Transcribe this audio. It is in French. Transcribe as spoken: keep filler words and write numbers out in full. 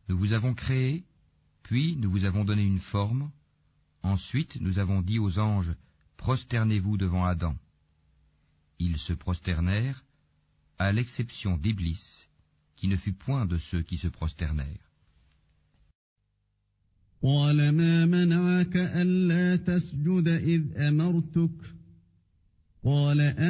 Nous vous avons créé, puis nous vous avons donné une forme, ensuite nous avons dit aux anges, prosternez-vous devant Adam. Ils se prosternèrent, à l'exception d'Iblis, qui ne fut point de ceux qui se prosternèrent. قال ما منعك ألا تسجد إذ أمرتك قال